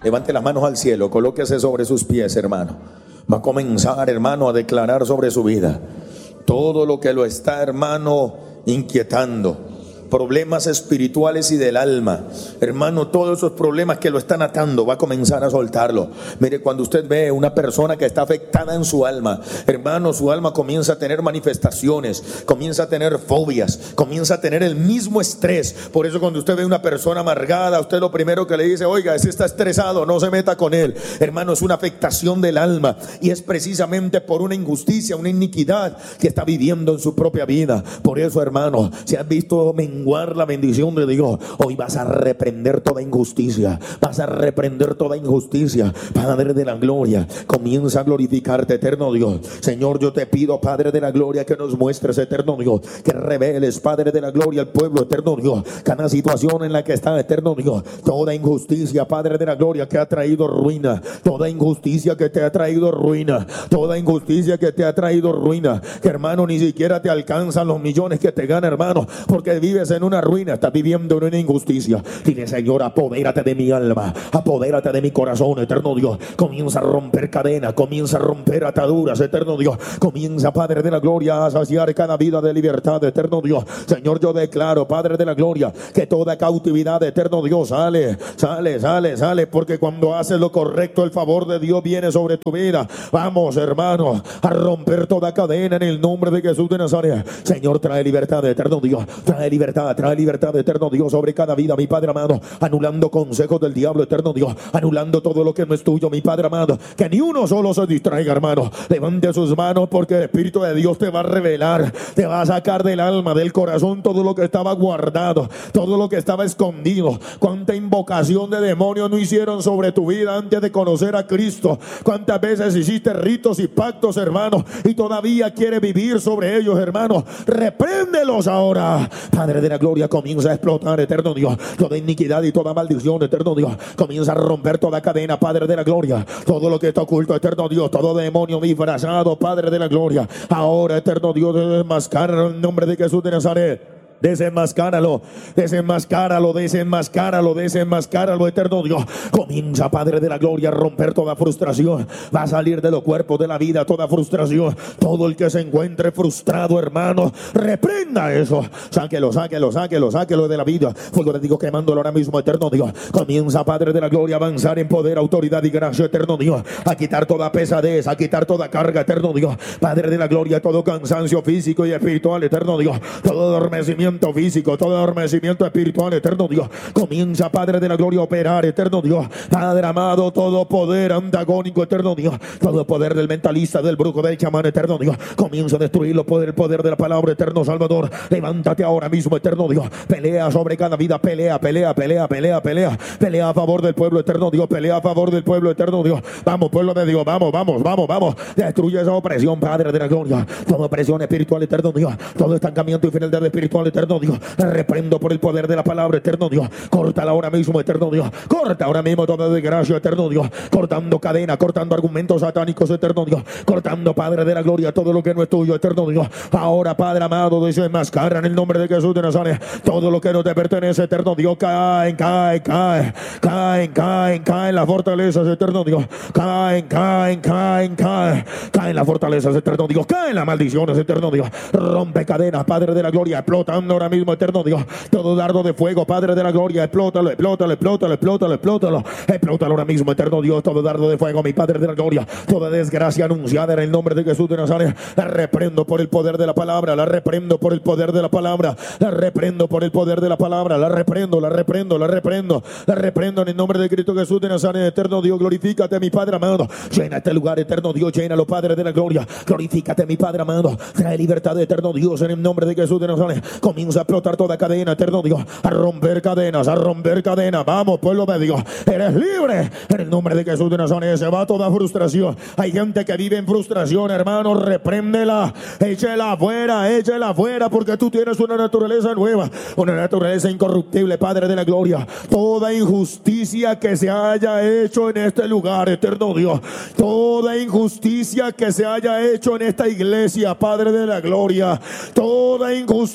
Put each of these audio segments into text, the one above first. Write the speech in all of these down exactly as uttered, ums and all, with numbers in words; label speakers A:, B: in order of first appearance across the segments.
A: Levante las manos al cielo, colóquese sobre sus pies, hermano. Va a comenzar, hermano, a declarar sobre su vida todo lo que lo está, hermano, inquietando. Problemas espirituales y del alma, hermano, todos esos problemas que lo están atando, va a comenzar a soltarlo. Mire, cuando usted ve una persona que está afectada en su alma, hermano, su alma comienza a tener manifestaciones, comienza a tener fobias, comienza a tener el mismo estrés. Por eso cuando usted ve una persona amargada, usted lo primero que le dice: oiga, ese está estresado, no se meta con él. Hermano, es una afectación del alma, y es precisamente por una injusticia, una iniquidad que está viviendo en su propia vida. Por eso, hermano, si has visto menguar la bendición de Dios, hoy vas a reprender toda injusticia, vas a reprender toda injusticia. Padre de la gloria, comienza a glorificarte, eterno Dios. Señor, yo te pido, Padre de la gloria, que nos muestres, eterno Dios, que reveles, Padre de la gloria, al pueblo, eterno Dios, cada situación en la que está, eterno Dios, toda injusticia, Padre de la gloria, que ha traído ruina, toda injusticia que te ha traído ruina, toda injusticia que te ha traído ruina, que, hermano, ni siquiera te alcanzan los millones que te gana, hermano, porque vives en una ruina, estás viviendo en una injusticia. Dile: Señor, apodérate de mi alma, apodérate de mi corazón, eterno Dios. Comienza a romper cadenas, comienza a romper ataduras, eterno Dios. Comienza, Padre de la gloria, a saciar cada vida de libertad, eterno Dios. Señor, yo declaro, Padre de la gloria, que toda cautividad, eterno Dios, sale, sale, sale, sale, porque cuando haces lo correcto, el favor de Dios viene sobre tu vida. Vamos, hermano, a romper toda cadena en el nombre de Jesús de Nazaret. Señor, trae libertad, eterno Dios, trae libertad. Trae libertad, eterno Dios, sobre cada vida, mi Padre amado, anulando consejos del diablo, eterno Dios, anulando todo lo que no es tuyo, mi Padre amado, que ni uno solo se distraiga, hermano. Levante sus manos, porque el Espíritu de Dios te va a revelar, te va a sacar del alma, del corazón, todo lo que estaba guardado, todo lo que estaba escondido. Cuánta invocación de demonios no hicieron sobre tu vida antes de conocer a Cristo. Cuántas veces hiciste ritos y pactos, hermano, y todavía quiere vivir sobre ellos, hermano. Repréndelos ahora, Padre de la gloria. Comienza a explotar, eterno Dios, toda iniquidad y toda maldición, eterno Dios. Comienza a romper toda cadena, Padre de la gloria, todo lo que está oculto, eterno Dios, todo demonio disfrazado, Padre de la gloria, ahora, eterno Dios, desmascara en el nombre de Jesús de Nazaret. Desenmascáralo, desenmascáralo, desenmascáralo, desenmascáralo, eterno Dios. Comienza, Padre de la gloria, a romper toda frustración. Va a salir de los cuerpos de la vida toda frustración. Todo el que se encuentre frustrado, hermano, reprenda eso. Sáquelo, sáquelo, sáquelo, sáquelo de la vida. Fuego de Dios quemándolo ahora mismo, eterno Dios. Comienza, Padre de la gloria, a avanzar en poder, autoridad y gracia, eterno Dios. A quitar toda pesadez, a quitar toda carga, eterno Dios. Padre de la gloria, todo cansancio físico y espiritual, eterno Dios. Todo adormecimiento físico, todo adormecimiento espiritual, eterno Dios. Comienza, Padre de la gloria, a operar, eterno Dios. Padre amado, todo poder antagónico, eterno Dios, todo poder del mentalista, del brujo, del chamán, eterno Dios, comienza a destruirlo por el poder de la palabra, eterno Salvador. Levántate ahora mismo, eterno Dios. Pelea sobre cada vida, pelea, pelea, pelea, pelea, pelea, pelea a favor del pueblo, eterno Dios. Pelea a favor del pueblo, eterno Dios. Vamos, pueblo de Dios, vamos, vamos, vamos, vamos. Destruye esa opresión, Padre de la gloria. Toda opresión espiritual, eterno Dios. Todo estancamiento y finalidad espiritual, eterno Dios. La reprendo por el poder de la palabra, eterno Dios. Córtala ahora mismo, eterno Dios. Corta ahora mismo toda desgracia, eterno Dios. Cortando cadenas, cortando argumentos satánicos, eterno Dios. Cortando, Padre de la gloria, todo lo que no es tuyo, eterno Dios. Ahora, Padre amado, desenmascara en el nombre de Jesús de Nazaret todo lo que no te pertenece, eterno Dios. Caen, caen, caen, caen, caen, caen las fortalezas, eterno Dios. Caen, caen, caen, caen, caen las fortalezas, eterno Dios. Caen las maldiciones, eterno Dios. Rompe cadenas, Padre de la gloria, explotando ahora mismo, eterno Dios. Todo dardo de fuego, Padre de la gloria, explótalo, explótalo, explótalo, explótalo, explótalo, explótalo ahora mismo, eterno Dios. Todo dardo de fuego, mi Padre de la gloria, toda desgracia anunciada en el nombre de Jesús de Nazaret, la reprendo por el poder de la palabra, la reprendo por el poder de la palabra, la reprendo por el poder de la palabra, la reprendo, la reprendo, la reprendo, la reprendo en el nombre de Cristo Jesús de Nazaret, eterno Dios. Glorifícate, mi Padre amado. Llena este lugar, eterno Dios, llénalo, Padre de la gloria. Glorifícate, mi Padre amado. Trae libertad, eterno Dios, en el nombre de Jesús de Nazaret. Comienza a explotar toda cadena, eterno Dios, a romper cadenas, a romper cadenas. Vamos, pueblo de Dios, eres libre en el nombre de Jesús de Nazaret. Se va toda frustración. Hay gente que vive en frustración, hermano. Repréndela, échela fuera, échela fuera, porque tú tienes una naturaleza nueva, una naturaleza incorruptible, Padre de la gloria. Toda injusticia que se haya hecho en este lugar, eterno Dios, toda injusticia que se haya hecho en esta iglesia, Padre de la gloria, toda injusticia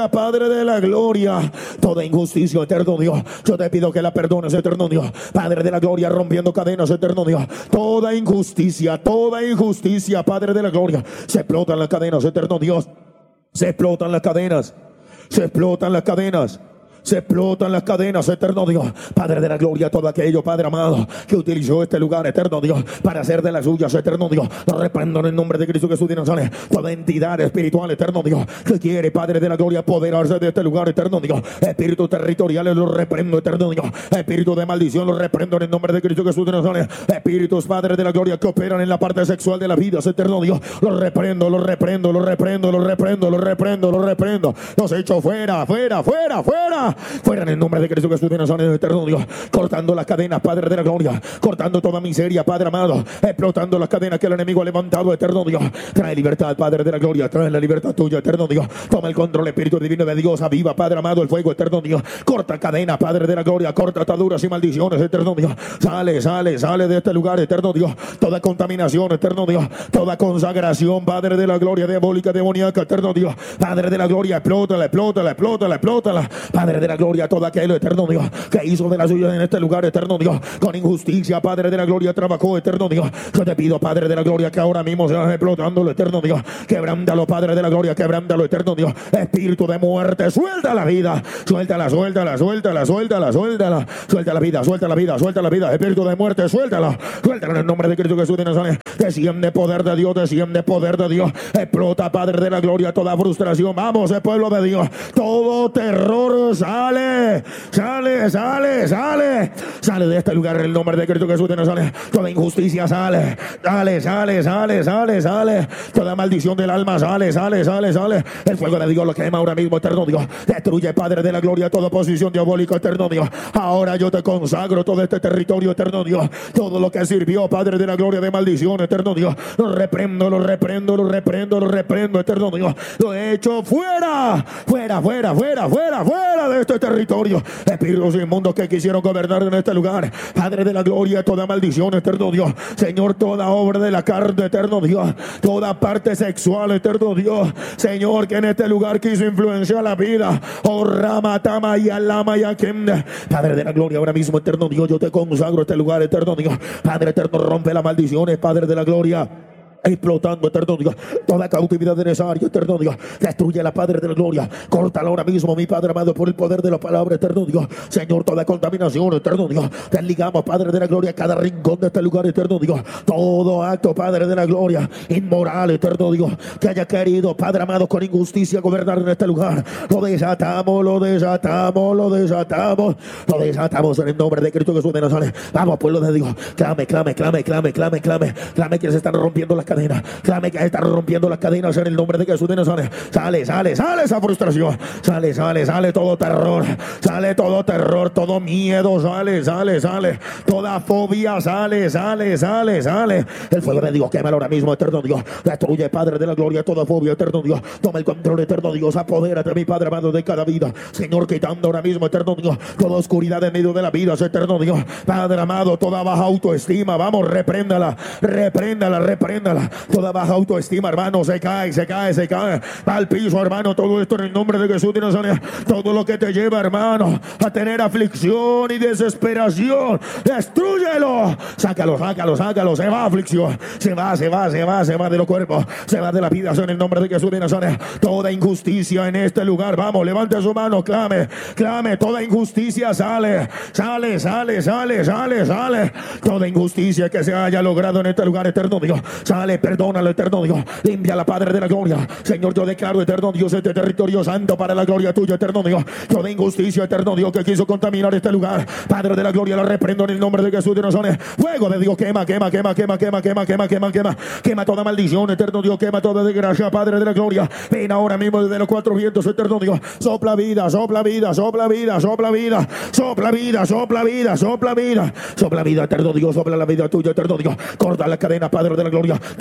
A: injusticia, Padre de la gloria, toda injusticia, eterno Dios, yo te pido que la perdones, eterno Dios, Padre de la gloria, rompiendo cadenas, eterno Dios, toda injusticia, toda injusticia, Padre de la gloria, se explotan las cadenas, eterno Dios, se explotan las cadenas, se explotan las cadenas. Se explotan las cadenas, eterno Dios, Padre de la gloria, todo aquello, Padre amado, que utilizó este lugar, eterno Dios, para hacer de las suyas, eterno Dios, lo reprendo en el nombre de Cristo Jesús de Nazaret. Toda entidad espiritual, eterno Dios, que quiere, Padre de la gloria, apoderarse de este lugar, eterno Dios, espíritus territoriales, lo reprendo, eterno Dios, espíritu de maldición, lo reprendo en el nombre de Cristo Jesús de Nazaret. Espíritus, Padre de la gloria, que operan en la parte sexual de la vida, eterno Dios, lo reprendo, lo reprendo, lo reprendo, lo reprendo, lo reprendo, lo reprendo, los echo fuera, fuera, fuera, fuera. Fuera en el nombre de Cristo Jesús de Nazaret, eterno Dios, cortando las cadenas, Padre de la gloria, cortando toda miseria, Padre amado, explotando las cadenas que el enemigo ha levantado, eterno Dios. Trae libertad, Padre de la gloria, trae la libertad tuya, eterno Dios. Toma el control, Espíritu divino de Dios, aviva, Padre amado, el fuego, eterno Dios. Corta cadenas, Padre de la gloria, corta ataduras y maldiciones, eterno Dios. Sale, sale, sale de este lugar, eterno Dios. Toda contaminación, eterno Dios, toda consagración, Padre de la gloria, diabólica, demoníaca, eterno Dios. Padre de la gloria, explótala, explótala, explótala, explótala, Padre de la gloria, todo aquello, eterno Dios, que hizo de la suya en este lugar, eterno Dios, con injusticia, Padre de la gloria, trabajó, eterno Dios. Yo te pido, Padre de la gloria, que ahora mismo seas explotándolo, eterno Dios. Quebrándalo, Padre de la gloria, quebrándalo, eterno Dios. Espíritu de muerte, suelta la vida, suéltala, suéltala, suéltala, suéltala, suéltala, suelta la vida, suelta la vida, suelta la vida. Espíritu de muerte, suéltala, suéltala en el nombre de Cristo Jesús de Nazaret. Desciende poder de Dios, desciende poder de Dios. Explota, Padre de la gloria, toda frustración. Vamos, el pueblo de Dios, todo terror sale, sale, sale, sale, sale de este lugar en el nombre de Cristo Jesús de Nazaret. Toda injusticia sale, sale, sale, sale, sale, sale. Toda maldición del alma sale, sale, sale, sale. El fuego de Dios lo quema ahora mismo, eterno Dios. Destruye, Padre de la gloria, toda posición diabólica, eterno Dios. Ahora yo te consagro todo este territorio, eterno Dios. Todo lo que sirvió, Padre de la gloria, de maldición, eterno Dios. Lo reprendo, lo reprendo, lo reprendo, lo reprendo, eterno Dios. Lo he hecho fuera, fuera, fuera, fuera, fuera, fuera de este territorio. Espíritus inmundos que quisieron gobernar en este lugar, Padre de la gloria, toda maldición, eterno Dios. Señor, toda obra de la carne, eterno Dios. Toda parte sexual, eterno Dios. Señor, que en este lugar quiso influenciar la vida. Oh, Rama, Tama y Alama y Akim. Padre de la gloria, ahora mismo, eterno Dios, yo te consagro este lugar, eterno Dios. Padre eterno, rompe las maldiciones, Padre de la gloria. Explotando, eterno Dios, toda cautividad necesaria, eterno Dios. Destruye la, Padre de la gloria. Córtala ahora mismo, mi Padre amado, por el poder de la palabra, eterno Dios. Señor, toda contaminación, eterno Dios. Desligamos, Padre de la gloria, cada rincón de este lugar, eterno Dios. Todo acto, Padre de la gloria, inmoral, eterno Dios, que haya querido, Padre amado, con injusticia gobernar en este lugar, lo desatamos, lo desatamos, lo desatamos, lo desatamos en el nombre de Cristo Jesús de Nazaret. Vamos, pueblo de Dios, clame, clame, clame, clame, clame, clame, clame que se están rompiendo las cadenas, clame que está rompiendo las cadenas en el nombre de Jesús de Nazaret. Sale, sale, sale esa frustración, sale, sale, sale todo terror, sale todo terror, todo miedo, sale, sale, sale, toda fobia, sale, sale, sale, sale. El fuego de Dios quémalo ahora mismo, eterno Dios. Destruye, Padre de la gloria, toda fobia, eterno Dios. Toma el control, eterno Dios. Apodérate, mi Padre amado, de cada vida, Señor, quitando ahora mismo, eterno Dios, toda oscuridad en medio de la vida, eterno Dios. Padre amado, toda baja autoestima, vamos, repréndala, repréndala, repréndala. Toda baja autoestima, hermano, se cae, se cae, se cae al piso, hermano. Todo esto en el nombre de Jesús de Nazaret. Todo lo que te lleva, hermano, a tener aflicción y desesperación, destrúyelo, sácalo, sácalo, sácalo. Se va aflicción, se va, se va, se va, se va de los cuerpos, se va de la vida en el nombre de Jesús de Nazaret. Toda injusticia en este lugar, vamos, levante su mano, clame, clame. Toda injusticia sale, sale, sale, sale, sale, sale. Toda injusticia que se haya logrado en este lugar, eterno Dios, sale. Perdónalo, eterno Dios. Limpia la, Padre de la gloria. Señor, yo declaro, eterno Dios, este territorio santo para la gloria tuya, eterno Dios. Toda injusticia, eterno Dios, que quiso contaminar este lugar, Padre de la gloria, la reprendo en el nombre de Jesús de Nazaret. Fuego de Dios, quema, quema, quema, quema, quema, quema, quema, quema, quema, quema toda maldición, eterno Dios, quema toda desgracia, Padre de la gloria. Ven ahora mismo desde los cuatro vientos, eterno Dios. Sopla vida, sopla vida, sopla vida, sopla vida, sopla vida, sopla vida, sopla vida, sopla vida, eterno Dios, sopla la vida tuya, eterno Dios. Corta la cadena, Padre de la gloria.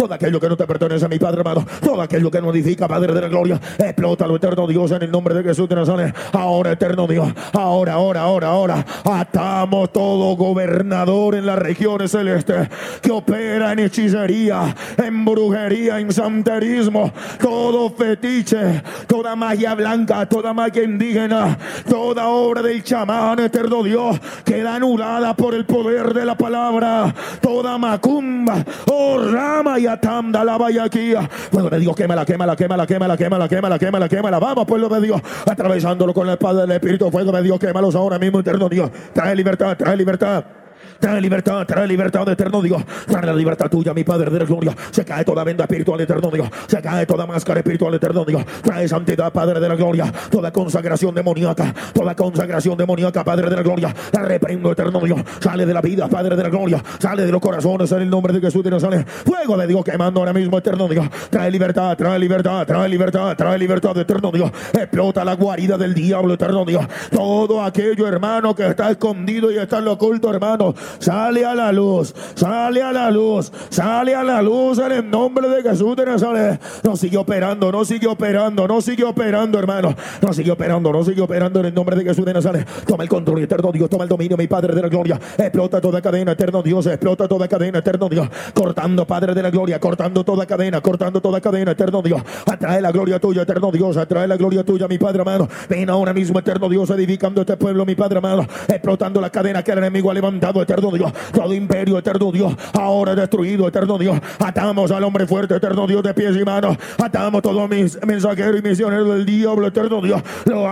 A: todo aquello que no te pertenece a mi Padre amado, todo aquello que no edifica, Padre de la gloria, explótalo, eterno Dios, en el nombre de Jesús de Nazaret. Ahora, eterno Dios, ahora, ahora, ahora, ahora, atamos todo gobernador en las regiones celestes que opera en hechicería, en brujería, en santerismo, todo fetiche, toda magia blanca, toda magia indígena, toda obra del chamán, eterno Dios, queda anulada por el poder de la palabra. Toda macumba, oh rama y atanda la vallaquía. Fuego de Dios, quémala, quémala, quémala, quémala, quémala, quémala, quémala, quémala. Vamos, pueblo de Dios, atravesándolo con la espada del Espíritu. Fuego de Dios, quémalos ahora mismo, eterno Dios. Trae libertad, trae libertad. Trae libertad, trae libertad, eterno Dios. Trae la libertad tuya, mi Padre de la gloria. Se cae toda venda espiritual, eterno Dios. Se cae toda máscara espiritual, eterno Dios. Trae santidad, Padre de la gloria. Toda consagración demoníaca, toda consagración demoníaca, Padre de la gloria. La reprendo, eterno Dios. Sale de la vida, Padre de la gloria. Sale de los corazones en el nombre de Jesús de Nazaret. Fuego de Dios quemando ahora mismo, eterno Dios. Trae libertad, trae libertad, trae libertad, trae libertad, eterno Dios. Explota la guarida del diablo, eterno Dios. Todo aquello, hermano, que está escondido y está en lo oculto, hermano, sale a la luz, sale a la luz, sale a la luz en el nombre de Jesús de Nazaret. No sigue operando, no sigue operando, no sigue operando, hermano. No sigue operando, no sigue operando en el nombre de Jesús de Nazaret. Toma el control, eterno Dios, toma el dominio, mi Padre de la gloria. Explota toda cadena, eterno Dios, explota toda cadena, eterno Dios. Cortando, Padre de la gloria, cortando toda cadena, cortando toda cadena, eterno Dios. Atrae la gloria tuya, eterno Dios, atrae la gloria tuya, mi Padre amado. Ven ahora mismo, eterno Dios, edificando este pueblo, mi Padre amado. Explotando la cadena que el enemigo ha levantado, eterno Dios. Todo imperio, eterno Dios, ahora destruido, eterno Dios. Atamos al hombre fuerte, eterno Dios, de pies y manos. Atamos todos mis mensajeros y misioneros del diablo, eterno Dios. Lo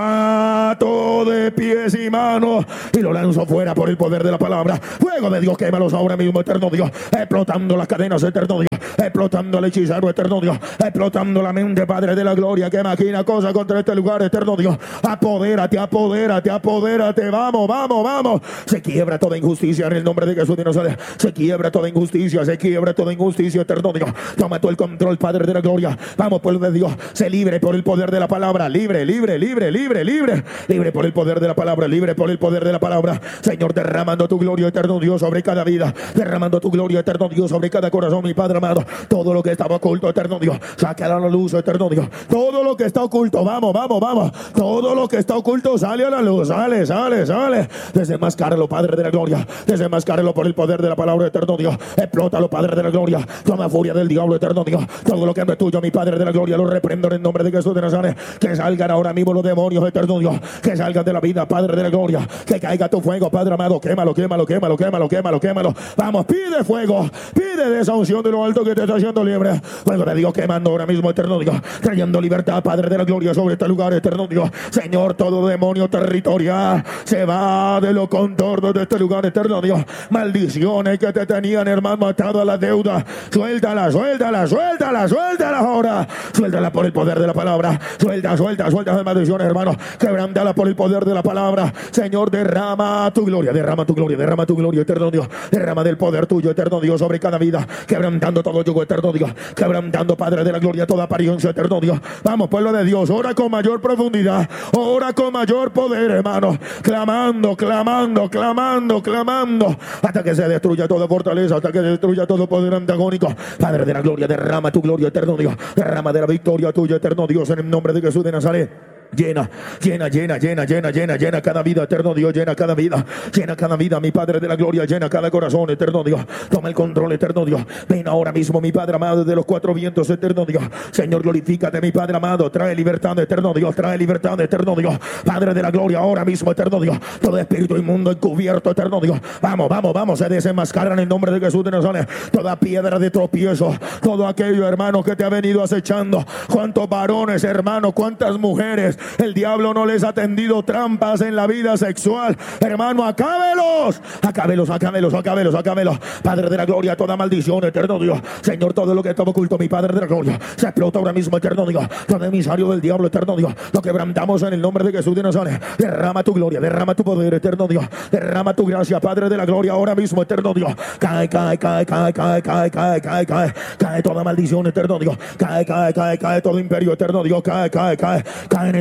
A: ato de pies y manos y lo lanzo fuera por el poder de la palabra. Fuego de Dios, quémalos ahora mismo, eterno Dios. Explotando las cadenas, eterno Dios. Explotando el hechicero, eterno Dios. Explotando la mente, Padre de la gloria, que maquina cosas contra este lugar, eterno Dios. Apodérate, apodérate, apodérate. Vamos, vamos, vamos. Se quiebra toda injusticia en el nombre de Jesús de Nazaret. Se quiebra toda injusticia, se quiebra toda injusticia, eterno Dios. Toma todo el control, Padre de la gloria. Vamos, pueblo de Dios. Se libre por el poder de la palabra. Libre, libre, libre, libre, libre. Libre por el poder de la palabra. Libre por el poder de la palabra. Señor, derramando tu gloria, eterno Dios, sobre cada vida. Derramando tu gloria, eterno Dios, sobre cada corazón, mi Padre amado. Todo lo que estaba oculto, eterno Dios, sácalo a la luz, eterno Dios. Todo lo que está oculto, vamos, vamos, vamos. Todo lo que está oculto sale a la luz. Sale, sale, sale. Desenmascáralo, Padre de la gloria. Desenmascáralo por el poder de la palabra, eterno Dios. Explótalo, Padre de la gloria. Toma furia del diablo, eterno Dios. Todo lo que no es tuyo, mi Padre de la gloria, lo reprendo en el nombre de Jesús de Nazaret. Que salgan ahora mismo los demonios, eterno Dios. Que salgan de la vida, Padre de la gloria. Que caiga tu fuego, Padre amado. Quémalo, quémalo, quémalo, quémalo, quémalo, quémalo. Vamos, pide fuego. Pide de esa unción de lo alto que te está haciendo libre. Fuego de Dios quemando ahora mismo, eterno Dios. Trayendo libertad, Padre de la gloria, sobre este lugar, eterno Dios. Señor, todo demonio territorial se va de los contornos de este lugar, eterno Dios. Maldiciones que te tenían, hermano, atado a la deuda. Suéltala, suéltala, suéltala, suéltala ahora. Suéltala por el poder de la palabra. Suelta, suelta, suelta las maldiciones, hermano. Quebrántala por el poder de la palabra. Señor, derrama tu gloria, derrama tu gloria, derrama tu gloria, eterno Dios. Derrama del poder tuyo, eterno Dios, sobre cada vida. Quebrantando todo yugo, eterno Dios. Quebrantando, Padre de la gloria, toda apariencia, eterno Dios. Vamos, pueblo de Dios, ora con mayor profundidad. Ora con mayor poder, hermano. Clamando, clamando, clamando, clamando. Hasta que se destruya toda fortaleza, hasta que se destruya todo poder antagónico. Padre de la gloria, derrama tu gloria, eterno Dios. Derrama de la victoria tuya, eterno Dios, en el nombre de Jesús de Nazaret. Llena, llena, llena, llena, llena, llena, llena cada vida, eterno Dios, llena cada vida, llena cada vida, mi Padre de la gloria, llena cada corazón, eterno Dios. Toma el control, eterno Dios. Ven ahora mismo, mi Padre amado, de los cuatro vientos, eterno Dios. Señor, glorifícate, mi Padre amado. Trae libertad, eterno Dios. Trae libertad, eterno Dios. Padre de la gloria, ahora mismo, eterno Dios. Todo espíritu inmundo encubierto, eterno Dios. Vamos, vamos, vamos. Se desenmascara en el nombre de Jesús de Nazaret. Toda piedra de tropiezo, todo aquello, hermano, que te ha venido acechando. Cuántos varones, hermano, cuántas mujeres. El diablo no les ha tendido trampas en la vida sexual. Hermano, acábelos. Acábelos, acábelos, acábelos, acábelos. Padre de la gloria, toda maldición, eterno Dios. Señor, todo lo que estaba oculto, mi Padre de la gloria, se explota ahora mismo, eterno Dios. Todo emisario del diablo, eterno Dios, lo quebrantamos en el nombre de Jesús de Nazaret. Derrama tu gloria, derrama tu poder, eterno Dios. Derrama tu gracia, Padre de la gloria, ahora mismo, eterno Dios. Cae, cae, cae, cae, cae, cae, cae, cae, cae. Cae toda maldición, eterno Dios. Cae, cae, cae, cae todo imperio, eterno Dios. Cae, cae, cae. Cae en el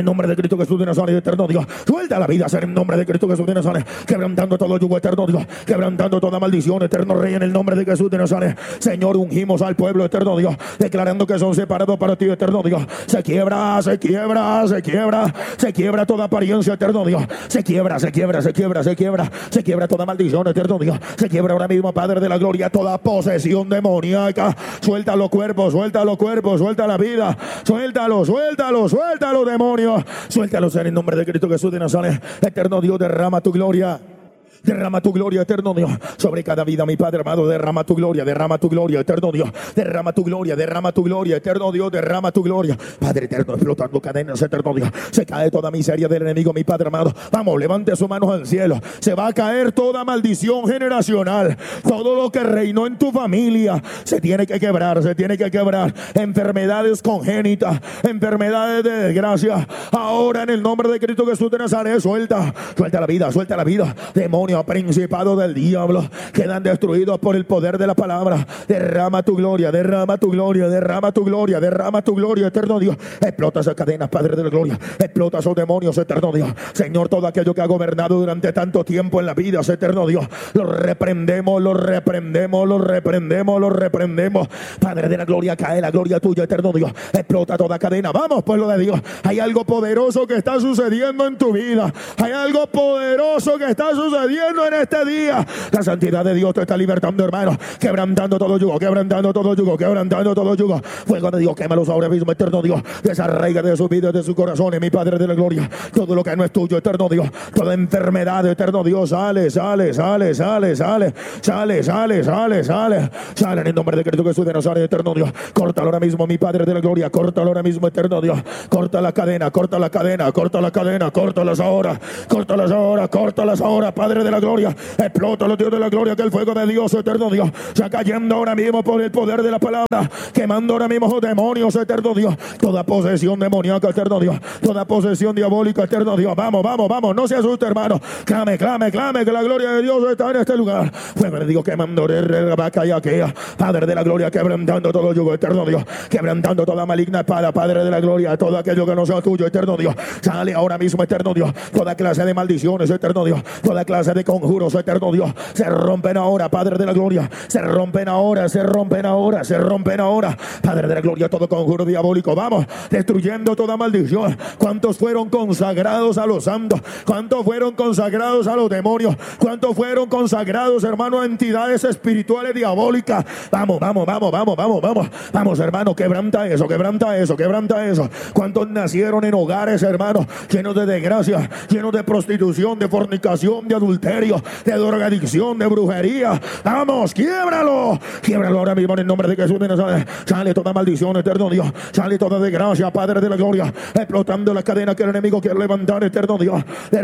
A: nombre de Cristo Jesús de Nazaret, eterno Dios. Suelta la vida, en el nombre de Cristo Jesús de Nazaret. Quebrantando todo yugo, eterno Dios. Quebrantando toda maldición, eterno Rey, en el nombre de Jesús de Nazaret. Señor, ungimos al pueblo, eterno Dios, declarando que son separados para ti, eterno Dios. Se quiebra, se quiebra, se quiebra, se quiebra toda apariencia, eterno Dios. Se quiebra, se quiebra, se quiebra, se quiebra, se quiebra toda maldición, eterno Dios. Se quiebra ahora mismo, Padre de la gloria, toda posesión demoníaca. Suelta los cuerpos, suelta los cuerpos, suelta la vida. Suéltalo, suéltalo, suéltalo, demonios. Suéltalos en el nombre de Cristo Jesús de Nazaret. Eterno Dios, derrama tu gloria. Derrama tu gloria, eterno Dios, sobre cada vida, mi Padre amado. Derrama tu gloria, derrama tu gloria, eterno Dios. Derrama tu gloria, derrama tu gloria, eterno Dios. Derrama tu gloria, Padre eterno, explotando cadenas, eterno Dios. Se cae toda miseria del enemigo, mi Padre amado. Vamos, levante sus manos al cielo. Se va a caer toda maldición generacional. Todo lo que reinó en tu familia se tiene que quebrar, se tiene que quebrar. Enfermedades congénitas, enfermedades de desgracia. Ahora en el nombre de Cristo Jesús de Nazaret, suelta, suelta la vida, suelta la vida. Demonios, principados del diablo, quedan destruidos por el poder de la palabra. Derrama tu gloria, derrama tu gloria, derrama tu gloria, derrama tu gloria, eterno Dios. Explota esas cadenas, Padre de la gloria. Explota esos demonios, eterno Dios. Señor, todo aquello que ha gobernado durante tanto tiempo en la vida, eterno Dios, lo reprendemos, lo reprendemos, lo reprendemos, lo reprendemos. Padre de la gloria, cae la gloria tuya, eterno Dios. Explota toda cadena. Vamos, pueblo de Dios. Hay algo poderoso que está sucediendo en tu vida. Hay algo poderoso que está sucediendo en este día. La santidad de Dios te está libertando, hermano. Quebrantando todo yugo, quebrantando todo yugo, quebrantando todo yugo. Fuego de Dios, quémalos ahora mismo, eterno Dios. Desarraiga de sus vidas, de sus corazones, mi Padre de la gloria. Todo lo que no es tuyo, eterno Dios. Toda enfermedad, eterno Dios, sale, sale, sale, sale, sale, sale, sale, sale, sale, sale en el nombre de Cristo Jesús de Nazaret, eterno Dios. Córtalo ahora mismo, mi Padre de la gloria. Córtalo ahora mismo, eterno Dios. Corta la cadena, corta la cadena, corta la cadena, córtalas ahora, córtalas ahora, córtalas ahora, Padre de la gloria. Explota los Dios de la gloria, que el fuego de Dios, eterno Dios, está cayendo ahora mismo por el poder de la palabra, quemando ahora mismo los demonios, eterno Dios. Toda posesión demoníaca, eterno Dios. Toda posesión diabólica, eterno Dios. Vamos, vamos, vamos, no se asuste, hermano. Clame, clame, clame, que la gloria de Dios está en este lugar. Fuego de Dios, quemando la vaca y aquella. Padre de la gloria, quebrantando todo yugo, eterno Dios. Quebrantando toda maligna espada, Padre de la gloria. Todo aquello que no sea tuyo, eterno Dios. Sale ahora mismo, eterno Dios. Toda clase de maldiciones, eterno Dios. Toda clase de conjuros, eterno Dios. Se rompen ahora, Padre de la gloria. Se rompen ahora, se rompen ahora, se rompen ahora. Padre de la gloria, todo conjuro diabólico. Vamos, destruyendo toda maldición. ¿Cuántos fueron consagrados a los santos? ¿Cuántos fueron consagrados a los demonios? ¿Cuántos fueron consagrados, hermano, a entidades espirituales diabólicas? Vamos, vamos, vamos, vamos, vamos, vamos. Vamos, hermano, quebranta eso, quebranta eso, quebranta eso. ¿Cuántos nacieron en hogares, hermano, llenos de desgracia, llenos de prostitución, de fornicación, de adulterio, de drogadicción, de brujería? Vamos, quiebralo, quiebralo ahora mismo en el nombre de Jesús de Nazaret. Sale toda maldición, eterno Dios. Sale toda desgracia, Padre de la gloria, explotando las cadenas que el enemigo quiere levantar, eterno Dios.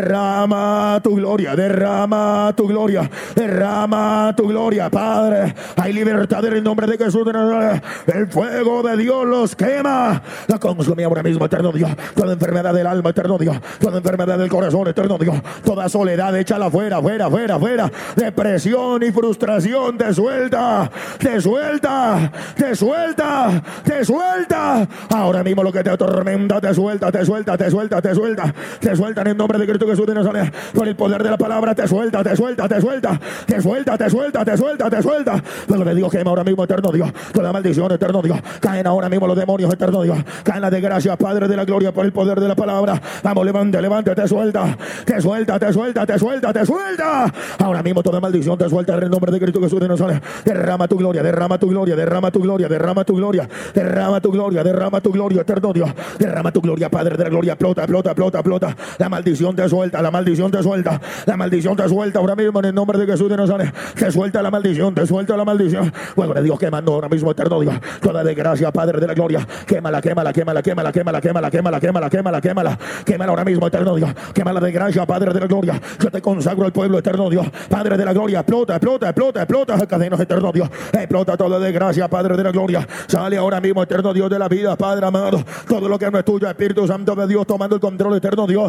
A: Derrama tu gloria, derrama tu gloria, derrama tu gloria, Padre. Hay libertad en el nombre de Jesús de Nazaret. El fuego de Dios los quema. La consume ahora mismo, eterno Dios. Toda enfermedad del alma, eterno Dios. Toda enfermedad del corazón, eterno Dios. Toda soledad, échala fuera, fuera, fuera, fuera. Depresión y frustración, te suelta, te suelta, te suelta, te suelta. Ahora mismo lo que te atormenta, te suelta, te suelta, te suelta, te suelta, te suelta en el nombre de Cristo Jesús de Nazaret. Por el poder de la palabra, te suelta, te suelta, te suelta, te suelta, te suelta, te suelta, te suelta. Luego le digo, quema ahora mismo, eterno Dios. Toda maldición, eterno Dios. Caen ahora mismo los demonios, eterno Dios. Caen las desgracias, Padre de la gloria, por el poder de la palabra. Vamos, levante, levante, te suelta, te suelta, te suelta, te suelta, te suelta. Ahora mismo toda maldición te suelta en el nombre de Cristo Jesús de Nazaret. Derrama tu gloria, derrama tu gloria, derrama tu gloria, derrama tu gloria, derrama tu gloria, derrama tu gloria, eterno Dios. Derrama tu gloria, Padre de la gloria. Explota, explota, explota, explota. La maldición te suelta, la maldición te suelta, la maldición te suelta ahora mismo en el nombre de Jesús de Nazaret. Te suelta la maldición, te suelta la maldición. Fuego de Dios quemando ahora mismo, eterno Dios. Toda desgracia, Padre de la gloria. Quémala, quémala, quémala, quémala, quémala, quémala, quémala, quémala, quémala, quémala. Quémala ahora mismo, eterno Dios. Quémala la desgracia, Padre de la gloria. Yo te consagro al pueblo, eterno Dios. Padre de la gloria, explota, explota, explota, explota. Cadenas, eterno Dios. Explota toda desgracia, Padre de la gloria. Sale ahora mismo, eterno Dios de la vida, Padre amado. Todo lo que no es tuyo, Espíritu Santo de Dios, tomando el control, eterno Dios.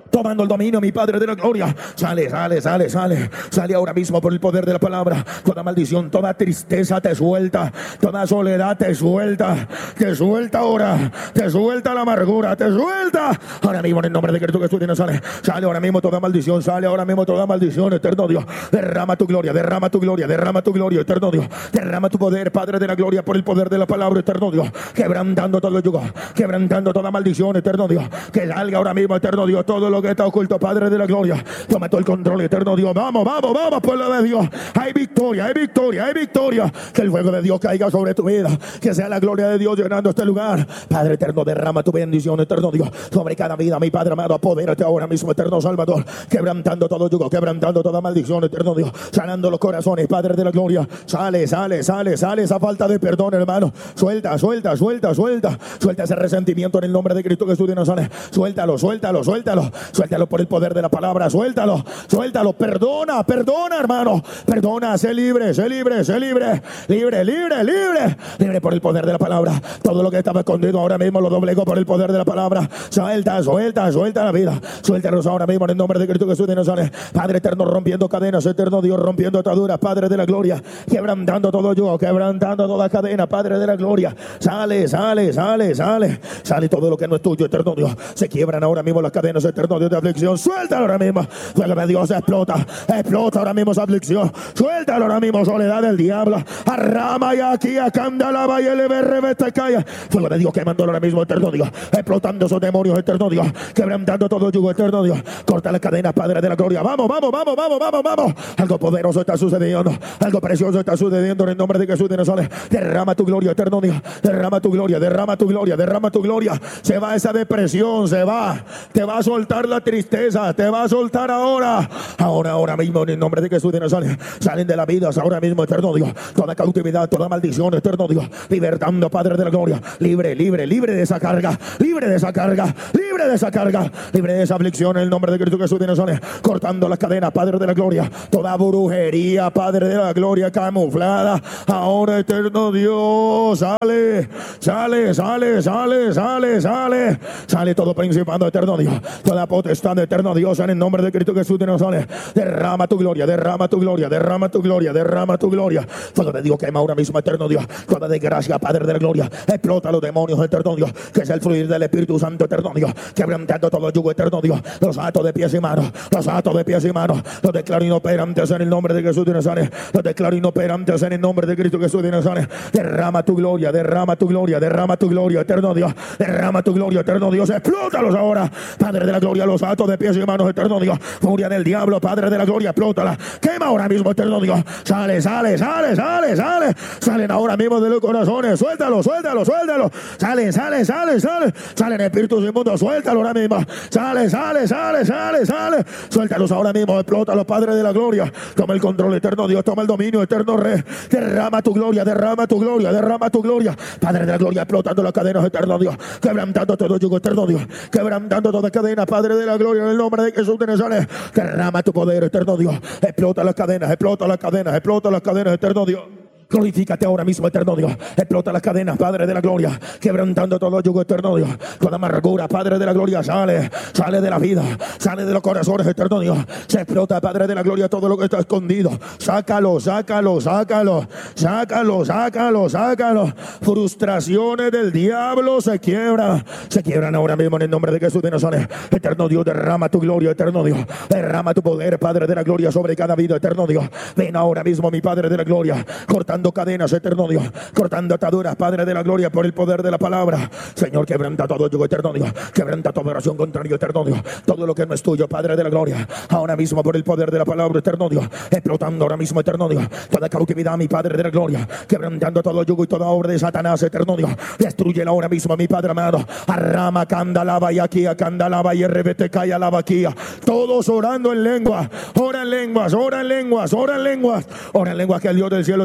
A: tomando el dominio, mi Padre de la gloria. Sale, sale, sale, sale, sale ahora mismo por el poder de la palabra. Toda maldición, toda tristeza te suelta, toda soledad te suelta, te suelta ahora, te suelta la amargura, te suelta ahora mismo en el nombre de Cristo Jesús de Nazaret. Sale ahora mismo toda maldición, sale ahora mismo toda maldición, eterno Dios. Derrama tu gloria, derrama tu gloria, derrama tu gloria, eterno Dios. Derrama tu poder, Padre de la gloria, por el poder de la palabra, eterno Dios. Quebrantando todo el yugo, quebrantando toda maldición, eterno Dios. Que salga ahora mismo, eterno Dios, todo lo que está oculto, Padre de la gloria. Toma todo el control, eterno Dios. Vamos, vamos, vamos, pueblo de Dios. Hay victoria, hay victoria, hay victoria. Que el fuego de Dios caiga sobre tu vida. Que sea la gloria de Dios llenando este lugar. Padre eterno, derrama tu bendición, eterno Dios, sobre cada vida, mi Padre amado. Apodérate ahora mismo, eterno Salvador. Quebrantando todo yugo, quebrantando toda maldición, eterno Dios. Sanando los corazones, Padre de la gloria. Sale, sale, sale, sale esa falta de perdón, hermano. Suelta, suelta, suelta, suelta. Suelta ese resentimiento en el nombre de Cristo Jesús de Nazaret. Suéltalo, suéltalo, suéltalo. Suéltalo por el poder de la palabra. Suéltalo, suéltalo. Perdona, perdona, hermano. Perdona, sé libre, sé libre, sé libre. Libre, libre, libre. Libre por el poder de la palabra. Todo lo que estaba escondido ahora mismo lo doblego por el poder de la palabra. Suelta, suelta, suelta la vida. Suéltalos ahora mismo en el nombre de Cristo Jesús de Nazaret. Padre eterno, rompiendo cadenas, eterno Dios, rompiendo ataduras, Padre de la gloria. Quebrantando todo yugo, quebrantando toda cadena, Padre de la gloria. Sale, sale, sale, sale. Sale todo lo que no es tuyo, eterno Dios. Se quiebran ahora mismo las cadenas, eterno Dios, de aflicción. Suéltalo ahora mismo. Fuego de Dios, explota. Explota ahora mismo esa aflicción. Suéltalo ahora mismo, soledad del diablo. Arrama y aquí, a candalaba y el berrevete calla. Fuego de Dios quemando ahora mismo, eterno Dios. Explotando esos demonios, eterno Dios. Quebrantando todo yugo, eterno Dios. Corta las cadenas, Padre de la gloria. Vamos, vamos, vamos, vamos, vamos, vamos. Algo poderoso está sucediendo. Algo precioso está sucediendo en el nombre de Jesús de Nazaret. Derrama tu gloria, eterno Dios. Derrama tu gloria, derrama tu gloria, derrama tu gloria. Se va esa depresión, se va. Te va a soltar la tristeza, te va a soltar ahora. Ahora, ahora mismo en el nombre de Jesús de Nazaret. Salen de la vida ahora mismo, eterno Dios. Toda cautividad, toda maldición, eterno Dios. Libertando, Padre de la gloria. Libre, libre, libre de esa carga. Libre de esa carga. Libre de esa carga. Libre de esa aflicción en el nombre de Cristo Jesús de Nazaret. Cortando las cadenas, Padre de la gloria. Toda brujería, Padre de la gloria, camuflada. Ahora, eterno Dios. Sale, sale, sale, sale, sale, sale. Sale todo principado, eterno Dios. Toda potestad, eterno Dios, en el nombre de Cristo Jesús de Nazaret. Derrama tu gloria, derrama tu gloria, derrama tu gloria, derrama tu gloria. Todo de Dios quema ahora mismo, eterno Dios. Toda desgracia, Padre de la gloria. Explota los demonios, eterno Dios. Que es el fluir del Espíritu Santo, eterno Dios. Quebrantando todo yugo, eterno Dios. Los atos de pies y manos, los atos de pies y manos. Los declaro inoperantes en el nombre de Jesús de Nazaret. Los declaro inoperantes en el nombre de Cristo Jesús de Nazaret. Derrama tu gloria, derrama tu gloria, derrama tu gloria, eterno Dios. Derrama tu gloria, eterno Dios. Explótalos ahora, Padre de la gloria. Los atos de pies y manos, eterno Dios. Furia del diablo, Padre de la gloria, explótala. Quema ahora mismo, eterno Dios. Sale, sale, sale, sale, sale. Salen ahora mismo de los corazones. Suéltalo, suéltalo, suéltalo. Sale, sale, sale, sale. Salen espíritus inmundos. Suéltalo ahora mismo. Sale, sale, sale, sale, sale. Suéltalos ahora mismo. Explótalos, Padre de la gloria. Toma el control, eterno Dios. Toma el dominio, eterno Rey. Derrama tu gloria, derrama tu gloria, derrama tu gloria. Padre de la gloria, explotando las cadenas, eterno Dios. Quebrantando todo yugo, eterno Dios. Quebrantando toda cadena, Padre de la gloria, en el nombre de Jesús de Nazaret. Derrama tu poder, eterno Dios. Explota las cadenas, explota las cadenas, explota las cadenas, eterno Dios. Glorifícate ahora mismo, eterno Dios. Explota las cadenas, Padre de la gloria. Quebrantando todo yugo, eterno Dios. Toda amargura, Padre de la gloria, sale. Sale de la vida. Sale de los corazones, eterno Dios. Se explota, Padre de la gloria, todo lo que está escondido. Sácalo, sácalo, sácalo. Sácalo, sácalo, sácalo. Frustraciones del diablo se quiebran. Se quiebran ahora mismo en el nombre de Jesús de Nazaret. Eterno Dios, derrama tu gloria, eterno Dios. Derrama tu poder, Padre de la gloria, sobre cada vida, eterno Dios. Ven ahora mismo, mi Padre de la gloria. Cortando cadenas, eterno Dios. Cortando ataduras, Padre de la gloria, por el poder de la palabra. Señor, quebranta todo yugo, eterno Dios. Quebranta toda oración contraria, eterno Dios. Todo lo que no es tuyo, Padre de la gloria. Ahora mismo, por el poder de la palabra, eterno Dios. Explotando ahora mismo, eterno Dios. Toda cautividad, mi Padre de la gloria. Quebrantando todo yugo y toda obra de Satanás, eterno Dios. Destrúyela ahora mismo, mi Padre amado. Arrama, candalaba y aquí, candalaba y revete, calla la vaquía. Todos orando en lengua. Ora en lenguas, ora en lenguas, ora en lenguas. Ora en lenguas que el Dios del cielo te está dando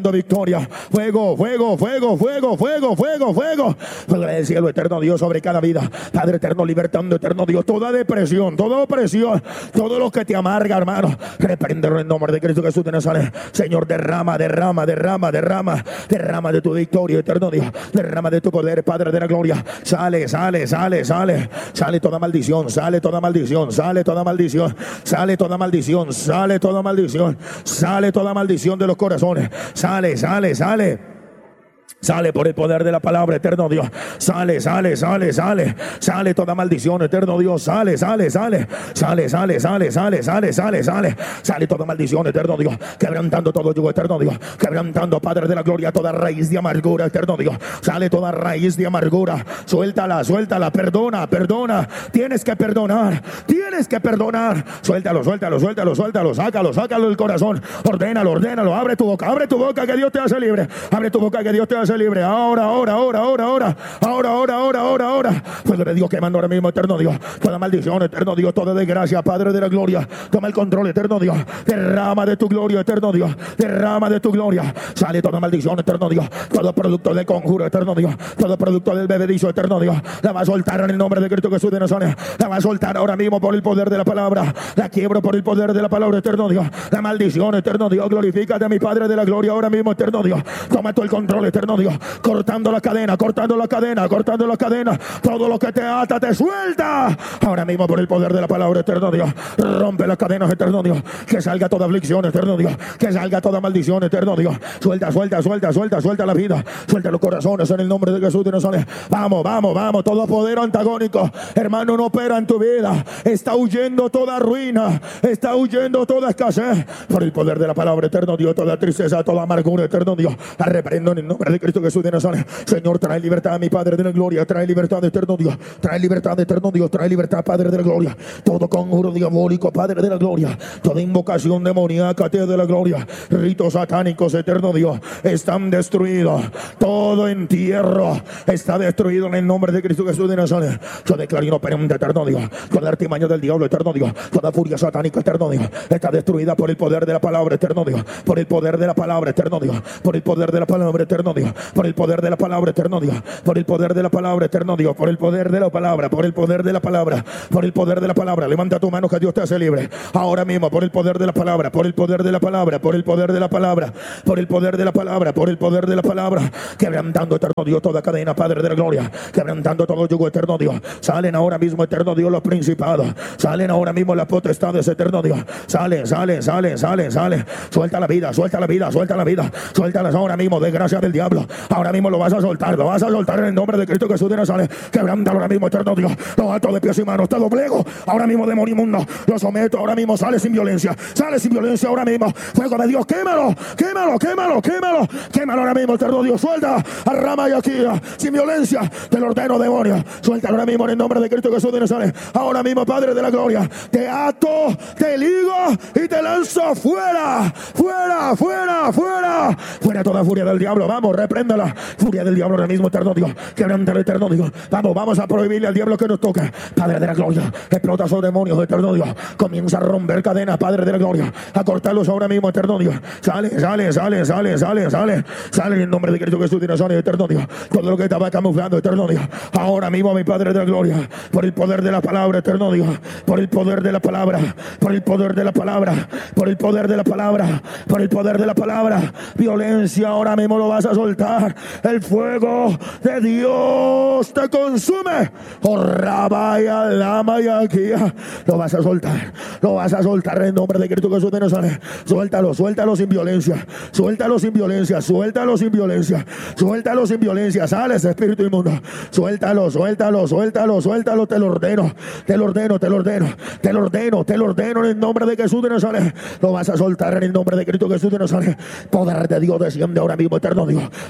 A: dando victoria. Fuego, fuego, fuego, fuego, fuego, fuego, fuego. Fuego del cielo, eterno Dios, sobre cada vida. Padre eterno, libertando, eterno Dios, toda depresión, toda opresión, todo lo que te amarga, hermano. Repréndelo en nombre de Cristo Jesús de Nazaret. Señor, derrama, derrama, derrama, derrama, derrama de tu victoria, eterno Dios. Derrama de tu poder, Padre de la gloria. Sale, sale, sale, sale. Sale toda maldición, sale toda maldición, sale toda maldición, sale toda maldición, sale toda maldición, sale toda maldición de los corazones. Sale, sale, sale. Sale por el poder de la palabra, eterno Dios. Sale, sale, sale, sale. Sale toda maldición, eterno Dios. Sale, sale, sale. Sale, sale, sale, sale, sale, sale, sale. Sale toda maldición, eterno Dios. Quebrantando todo yugo, eterno Dios. Quebrantando, Padre de la gloria, toda raíz de amargura, eterno Dios. Sale toda raíz de amargura. Suéltala, suéltala, perdona, perdona. Tienes que perdonar, tienes que perdonar. Suéltalo, suéltalo, suéltalo, suéltalo. Sácalo, sácalo del corazón. Ordénalo, ordénalo. Abre tu boca, abre tu boca, que Dios te hace libre. Abre tu boca, que Dios te hace libre. Ahora, ahora, ahora, ahora, ahora, ahora, ahora, ahora, ahora, ahora. Fuego de Dios quemando ahora mismo, eterno Dios. Toda maldición, eterno Dios, toda desgracia, Padre de la gloria. Toma el control, eterno Dios. Derrama de tu gloria, eterno Dios. Derrama de tu gloria. Sale toda maldición, eterno Dios. Todo producto del conjuro, eterno Dios. Todo producto del bebedizo, eterno Dios. La va a soltar en el nombre de Cristo Jesús de Nazaret. La va a soltar ahora mismo por el poder de la palabra. La quiebro por el poder de la palabra, eterno Dios. La maldición, eterno Dios. Glorifícate, mi Padre de la gloria, ahora mismo, eterno Dios. Toma todo el control, eterno Dios. Cortando la cadena, cortando la cadena, cortando la cadena. Todo lo que te ata te suelta. Ahora mismo por el poder de la palabra, eterno Dios. Rompe las cadenas, eterno Dios. Que salga toda aflicción, eterno Dios. Que salga toda maldición, eterno Dios. Suelta, suelta, suelta, suelta, suelta la vida. Suelta los corazones en el nombre de Jesús de Nazaret. Vamos, vamos, vamos. Todo poder antagónico, hermano, no opera en tu vida. Está huyendo toda ruina. Está huyendo toda escasez. Por el poder de la palabra, eterno Dios. Toda tristeza, toda amargura, eterno Dios. La reprendo en el nombre de Cristo Jesús de Nazaret. Señor, trae libertad, mi Padre de la gloria. Trae libertad, eterno Dios. Trae libertad, eterno Dios. Trae libertad, Padre de la gloria. Todo conjuro diabólico, Padre de la gloria. Toda invocación demoníaca, Te de la gloria. Ritos satánicos, eterno Dios, están destruidos. Todo entierro está destruido en el nombre de Cristo Jesús de Nazaret. Yo declaro inoperante, eterno Dios. Toda artimaña del diablo, eterno Dios. Toda furia satánica, eterno Dios, está destruida por el poder de la palabra, eterno Dios. Por el poder de la palabra, eterno Dios. Por el poder de la palabra, eterno Dios. Por el poder de la palabra, eterno Dios. Por el poder de la palabra, eterno Dios. Por el poder de la palabra, por el poder de la palabra, por el poder de la palabra. Levanta tu mano, que Dios te hace libre. Ahora mismo, por el poder de la palabra, por el poder de la palabra, por el poder de la palabra, por el poder de la palabra, por el poder de la palabra. Quebrantando, eterno Dios, toda cadena, Padre de la gloria. Quebrantando todo yugo, eterno Dios. Salen ahora mismo, eterno Dios, los principados. Salen ahora mismo las potestades, eterno Dios. Salen, salen, salen, salen, salen. Suelta la vida, suelta la vida, suelta la vida. Suéltalas ahora mismo, desgracia del diablo. Ahora mismo lo vas a soltar, lo vas a soltar en el nombre de Cristo Jesús de Nazaret. Quebrántalo ahora mismo, eterno Dios. Los altos de pies y manos, te doblego. Ahora mismo, demonio inmundo, lo someto. Ahora mismo, sale sin violencia. Sale sin violencia ahora mismo. Fuego de Dios, quémalo, quémalo, quémalo, quémalo. Quémalo ahora mismo, eterno Dios. Suelta a Rama y aquí, sin violencia. Te lo ordeno, demonio. Suelta ahora mismo en el nombre de Cristo Jesús de Nazaret. Ahora mismo, Padre de la gloria, te ato, te ligo y te lanzo fuera, fuera, fuera, fuera. Fuera toda furia del diablo. Vamos, repréndala. Furia del diablo ahora mismo, eterno Dios. Quebrántalo, eterno Dios. Vamos, vamos a prohibirle al diablo que nos toque. Padre de la gloria, explota esos demonios, eterno Dios. Comienza a romper cadenas, Padre de la gloria. A cortarlos ahora mismo, eterno Dios. Sale, sale, sale, sale, sale, sale. Sale en el nombre de Cristo Jesús de Nazaret, eterno Dios. Todo lo que estaba camuflando, eterno Dios. Ahora mismo, mi Padre de la gloria. Por el poder de la palabra, eterno Dios. Por el poder de la palabra. Por el poder de la palabra. Por el poder de la palabra. Por el poder de la palabra. Violencia, ahora mismo lo vas a soltar. El fuego de Dios te consume. Oh, rabaya, lama y aquí. Lo vas a soltar. Lo vas a soltar en nombre de Cristo Jesús de Nazaret. Suéltalo, suéltalo sin violencia. Suéltalo sin violencia. Suéltalo sin violencia. Suéltalo sin violencia. Sale ese espíritu inmundo. Suéltalo, suéltalo, suéltalo, suéltalo. Te lo ordeno. Te lo ordeno, te lo ordeno. Te lo ordeno, te lo ordeno en el nombre de Jesús de Nazaret. Lo vas a soltar en el nombre de Cristo Jesús de Nazaret. Poder de Dios desciende ahora mismo, eterno Dios.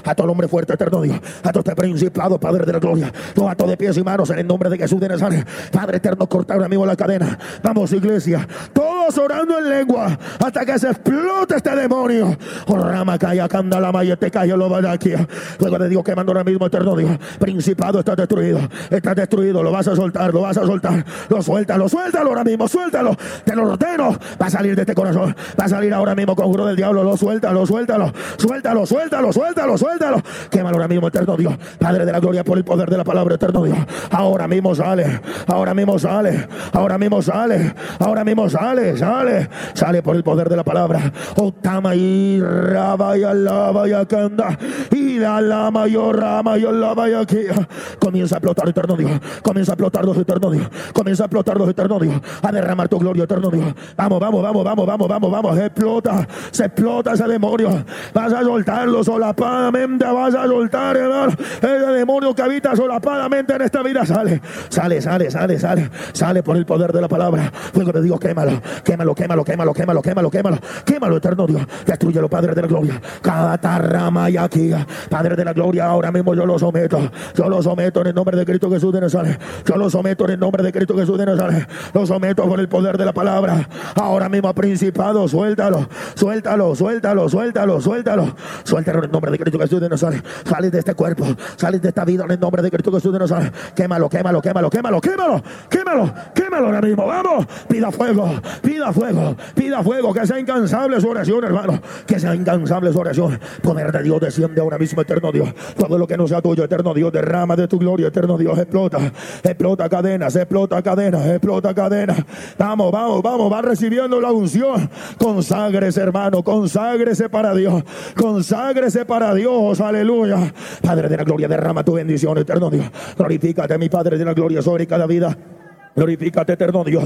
A: a todo hombre fuerte, eterno Dios, a todo este principado, Padre de la gloria, todo ato de pies y manos en el nombre de Jesús de Nazaret. Padre eterno, corta ahora mismo la cadena. Vamos, iglesia, todos orando en lengua hasta que se explote este demonio. Oh, rama calla, canda la maya, te calla, lo va de aquí. Luego de Dios quemando ahora mismo, eterno Dios. Principado está destruido, está destruido, lo vas a soltar, lo vas a soltar, lo suéltalo, suéltalo ahora mismo, suéltalo, te lo ordeno, va a salir de este corazón, va a salir ahora mismo conjuro del diablo, lo suéltalo, suéltalo, suéltalo, suéltalo, suéltalo, suéltalo, quémalo ahora mismo, eterno Dios, Padre de la gloria, por el poder de la palabra, eterno Dios, ahora mismo sale, ahora mismo sale, ahora mismo sale, ahora mismo sale, sale, sale por el poder de la palabra. Otama y raba y alaba y acanda y la lama y rama y alaba y aquí. Comienza a explotar, eterno Dios, comienza a explotar los eterno Dios, comienza a explotar los eterno Dios, a derramar tu gloria, eterno Dios. Vamos, vamos, vamos, vamos, vamos, vamos, vamos, explota, se explota ese demonio, vas a soltarlo solapadamente, vas a soltar, hermano, ese demonio que habita solapadamente en esta vida, sale, sale, sale, sale, sale, sale por el poder de la palabra. Fuego de Dios, quémalo, quémalo, quémalo, quémalo, quémalo, quémalo, quémalo, quémalo, eterno Dios, destruyelo, Padre de la gloria, cada rama y aquí, Padre de la gloria, ahora mismo yo lo someto, yo lo someto en el nombre de Cristo Jesús de Nazaret, yo lo someto en el nombre de Cristo Jesús de Nazaret, lo someto por el poder de la palabra, ahora mismo principado, suéltalo, suéltalo, suéltalo, suéltalo, suéltalo, suéltalo en el nombre de Cristo Jesús de Nazaret, sales de este cuerpo, sales de esta vida en el nombre de Cristo Jesús de Nazaret, quémalo, quémalo, quémalo, quémalo, quémalo, quémalo, quémalo ahora mismo, vamos, pida fuego, pida fuego, pida fuego, que sea incansable su oración, hermano, que sea incansable su oración, poder de Dios desciende ahora mismo, eterno Dios, todo lo que no sea tuyo, eterno Dios, derrama de tu gloria, eterno Dios, explota, explota cadenas, explota cadenas, explota cadenas, vamos, vamos, vamos, va recibiendo la unción, conságrese, hermano, conságrese para Dios, conságrese para Dios, aleluya, Padre de la gloria, derrama tu bendición, eterno Dios, glorifícate, mi Padre de la gloria, sobre cada vida, glorifícate, eterno Dios,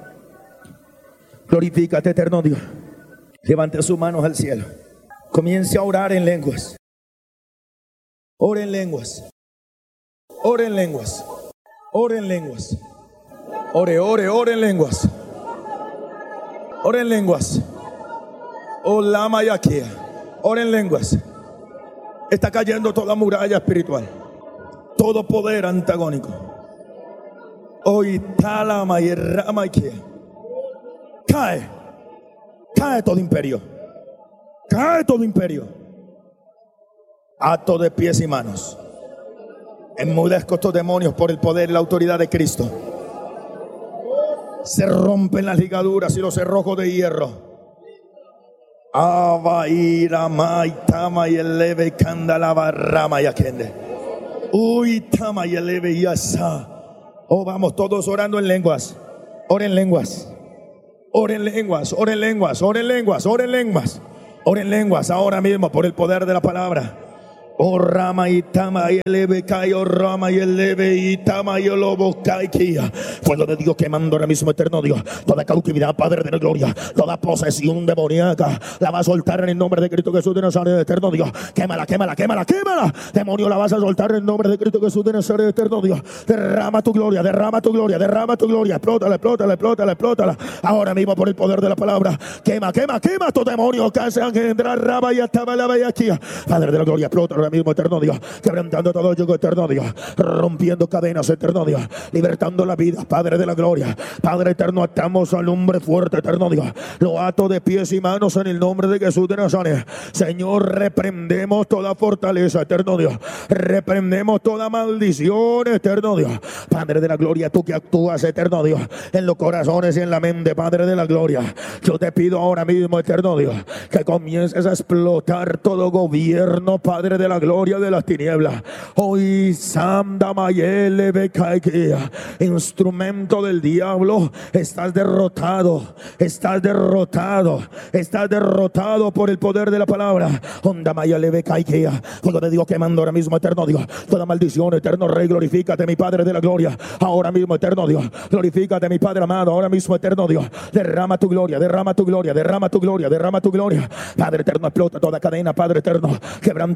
A: glorifícate, eterno Dios, levante sus manos al cielo, comience a orar en lenguas, ore en lenguas, ore en lenguas, ore en lenguas, ore, ore, ore en lenguas, ore en lenguas, hola mayaquia, ore en lenguas, está cayendo toda muralla espiritual, todo poder antagónico, hoy talama y rama cae, cae todo imperio, cae todo imperio, ato de pies y manos, enmudezco estos demonios por el poder y la autoridad de Cristo. Se rompen las ligaduras y los cerrojos de hierro. Avaira maitama y eleve candalaba rama y akende. Uy tama y eleve y asa. Oh, vamos todos orando en lenguas. Oren lenguas. Oren lenguas, oren lenguas, oren lenguas, oren lenguas. Oren lenguas ahora mismo por el poder de la palabra. Oh rama y tama y eleve cayo rama y eleve y tama y lobo caiquia. Fuego de Dios quemando ahora mismo, eterno Dios, toda cautividad, Padre de la gloria, toda posesión demoníaca, la va a soltar en el nombre de Cristo Jesús de Nazaret, eterno Dios. Quémala, quémala, quémala, quémala. Demonio, la vas a soltar en el nombre de Cristo Jesús de Nazaret, eterno Dios. Derrama tu gloria, derrama tu gloria, derrama tu gloria. Explótala, explótala, explótala, explótala. Ahora mismo por el poder de la palabra. Quema, quema, quema tu demonio que hace engendrar raba y estaba la bellaquía. Padre de la gloria, explota ahora mismo, eterno Dios, quebrantando todo yugo, eterno Dios, rompiendo cadenas, eterno Dios, libertando la vida, Padre de la gloria, Padre eterno, atamos al hombre fuerte, eterno Dios, lo ato de pies y manos en el nombre de Jesús de Nazaret. Señor, reprendemos toda fortaleza, eterno Dios, reprendemos toda maldición, eterno Dios, Padre de la gloria, tú que actúas, eterno Dios, en los corazones y en la mente, Padre de la gloria, yo te pido ahora mismo, eterno Dios, que comiences a explotar todo gobierno, Padre de la gloria, de las tinieblas. Hoy Sanda Mayele Bekaikia, instrumento del diablo, estás derrotado, estás derrotado, estás derrotado por el poder de la palabra. Onda Mayele Bekaikia, fuego de Dios quemando ahora mismo, eterno Dios, toda maldición, eterno Rey, glorifícate, mi Padre de la gloria, ahora mismo, eterno Dios, glorifícate, mi Padre amado, ahora mismo, eterno Dios, derrama tu gloria, derrama tu gloria, derrama tu gloria, derrama tu gloria, Padre eterno, explota toda cadena, Padre eterno, quebranta todo yugo,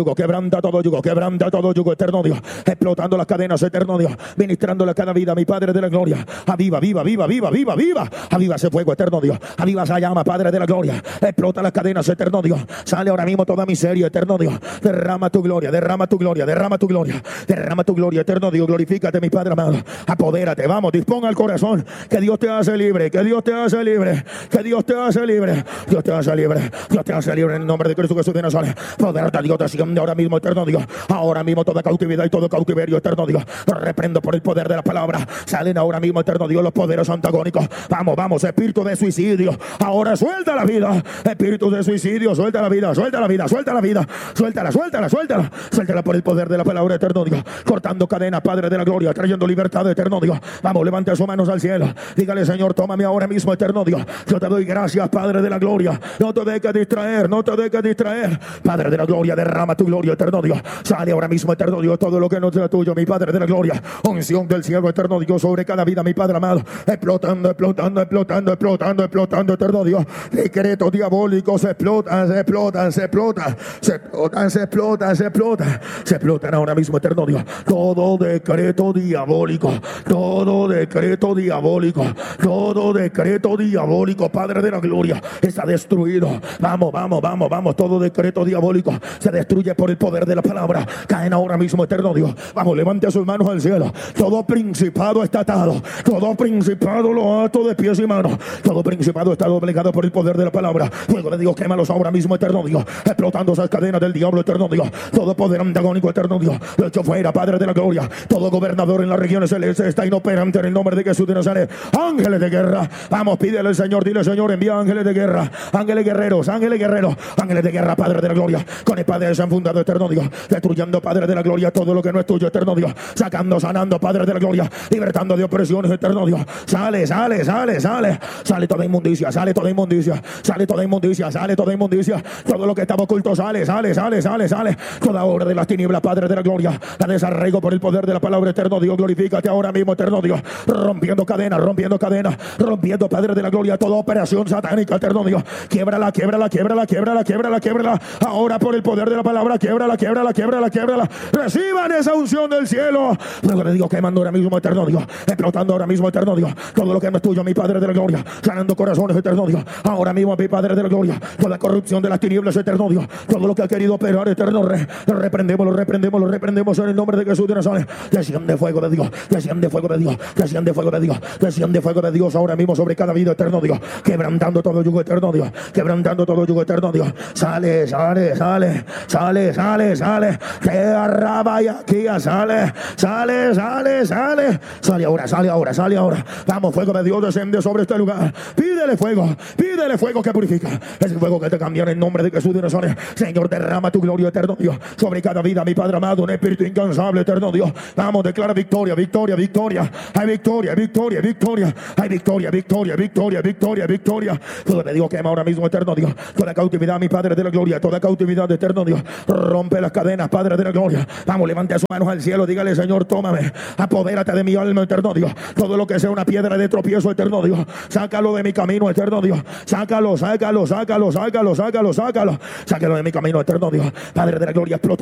A: yugo, quebranta todo yugo, quebranta todo yugo, eterno Dios, explotando las cadenas, eterno Dios, ministrándole a cada vida, mi Padre de la gloria. Aviva, viva, viva, viva, viva, viva. Aviva ese fuego, eterno Dios. Aviva esa llama, Padre de la gloria. Explota las cadenas, eterno Dios. Sale ahora mismo toda miseria, eterno Dios. Derrama tu gloria, derrama tu gloria, derrama tu gloria, derrama tu gloria, eterno Dios. Glorifícate, mi Padre amado. Apodérate, vamos, disponga el corazón. Que Dios te hace libre, que Dios te hace libre, que Dios te hace libre, Dios te hace libre, Dios te hace libre en el nombre de Cristo Jesús de Nazaret. Poderte, Dios, te asciende ahora mismo, eterno Dios. Ahora mismo toda cautividad y todo cautiverio, eterno Dios. Reprendo por el poder de la palabra. Salen ahora mismo, eterno Dios, los poderes antagónicos. Vamos, vamos, espíritu de suicidio. Ahora suelta la vida. Espíritu de suicidio, suelta la vida, suelta la vida, suelta la vida. Suéltala, suéltala, suéltala. Suéltala por el poder de la palabra, eterno Dios. Cortando cadenas, Padre de la gloria, trayendo libertad, eterno Dios. Vamos, levante sus manos al cielo. Dígale, Señor, tómame ahora mismo, eterno Dios. Yo te doy gracias, Padre de la gloria. No te dejes distraer, no te dejes distraer. Padre de la gloria, derrama tu gloria, eterno Dios. Sale ahora mismo, eterno Dios, todo lo que no sea tuyo, mi Padre de la gloria. Unción del cielo, eterno Dios, sobre cada vida, mi Padre amado. Explotando, explotando, explotando, explotando, explotando, eterno Dios. Decretos diabólicos se explotan, se explotan, se explotan, se explotan, se explotan, se explotan, se explotan ahora mismo, eterno Dios. Todo decreto diabólico, todo decreto diabólico, todo decreto diabólico, Padre de la gloria, está destruido. Vamos, vamos, vamos, vamos. Todo decreto diabólico se destruye por el poder de la palabra. Caen ahora mismo, eterno Dios. Vamos, levante sus manos al cielo. Todo principado está atado, todo principado lo ato de pies y manos. Todo principado está doblegado por el poder de la palabra. Fuego de Dios, quémalos ahora mismo, eterno Dios. Explotando esas cadenas del diablo, eterno Dios. Todo poder antagónico, eterno Dios, lo echo fuera, Padre de la gloria. Todo gobernador en las regiones celestes está inoperante en el nombre de Jesús de Nazaret. Ángeles de guerra, vamos, pídele al Señor, dile, Señor, envía ángeles de guerra, ángeles guerreros, ángeles guerreros, ángeles de guerra, Padre de la gloria. Con espada se han fundado, eterno Dios, destruyendo, Padre de la gloria, todo lo que no es tuyo, eterno Dios. Sacando, sanando, Padre de la gloria, libertando de opresiones, eterno Dios. Sale, sale, sale, sale, sale toda inmundicia, sale toda inmundicia, sale toda inmundicia, sale toda inmundicia. Todo lo que estaba oculto sale, sale, sale, sale, sale. Toda obra de las tinieblas, Padre de la gloria, la desarraigo por el poder de la palabra, eterno Dios. Glorifícate ahora mismo, eterno Dios. Rompiendo cadenas, rompiendo cadenas, rompiendo, Padre de la gloria, toda operación satánica, eterno Dios. Quiebrala, quiebrala, quiebrala, quiebrala, quiebrala, quiebrala. Ahora por el poder de la palabra, quiebrala, quiebrala, quiebrala, quiebrala. Reciban esa unción del cielo. Luego de Dios, quemando ahora mismo, eterno Dios. Explotando ahora mismo, eterno Dios. Todo lo que no es tuyo, mi Padre de la gloria. Sanando corazones, eterno Dios. Ahora mismo, mi Padre de la gloria. Toda corrupción de las tinieblas, eterno Dios. Todo lo que ha querido operar, eterno Rey. Lo reprendemos, lo reprendemos, lo reprendemos en el nombre de Jesús de Nazaret. Desciende fuego de Dios. Desciende fuego de Dios. Desciende fuego de Dios. Desciende fuego de Dios ahora mismo sobre cada vida, eterno Dios. Quebrantando todo yugo, eterno Dios. Quebrantando todo yugo, eterno Dios. Sale, sale, sale, sale, sale, sale. Te arraba y aquí sale, sale, sale, sale. Sale ahora, sale ahora, sale ahora. Vamos, fuego de Dios, desciende sobre este lugar. Pídele fuego, pídele fuego que purifica. Es el fuego que te cambia en el nombre de Jesús de Nazaret. Señor, derrama tu gloria, eterno Dios, sobre cada vida, mi Padre amado. Un espíritu incansable, eterno Dios. Vamos, declara victoria, victoria, victoria. Hay victoria, victoria, victoria. Hay victoria, victoria, victoria, victoria, victoria. Todo te digo, quema ahora mismo, eterno Dios. Toda cautividad, mi Padre de la gloria. Toda cautividad, eterno Dios. Rompe las cadenas, Padre de la gloria. Vamos, levante sus manos al cielo. Dígale, Señor, tómame. Apodérate de mi alma, eterno Dios. Todo lo que sea una piedra de tropiezo, eterno Dios. Sácalo de mi camino, eterno Dios. Sácalo, sácalo, sácalo, sácalo, sácalo, sácalo. Sácalo de mi camino, eterno Dios. Padre de la gloria, explota